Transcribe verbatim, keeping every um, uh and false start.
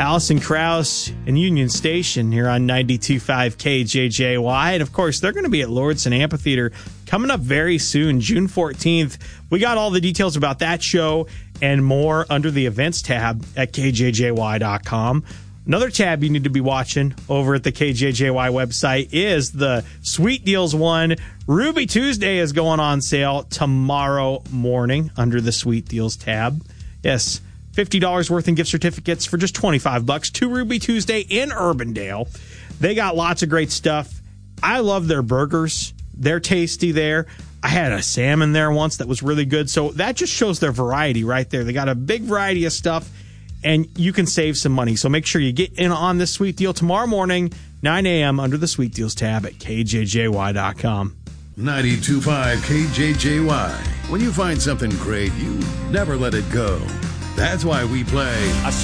Allison Krause and Union Station here on ninety-two point five K J J Y. And, of course, they're going to be at Lordson Amphitheater coming up very soon, June fourteenth. We got all the details about that show and more under the events tab at K J J Y dot com. Another tab you need to be watching over at the K J J Y website is the Sweet Deals one. Ruby Tuesday is going on sale tomorrow morning under the Sweet Deals tab. Yes, fifty dollars worth in gift certificates for just twenty-five bucks to Ruby Tuesday in Urbandale. They got lots of great stuff. I love their burgers. They're tasty there. I had a salmon there once that was really good. So that just shows their variety right there. They got a big variety of stuff, and you can save some money. So make sure you get in on this sweet deal tomorrow morning, nine a.m. under the Sweet Deals tab at K J J Y dot com. ninety-two point five K J J Y. When you find something great, you never let it go. That's why we play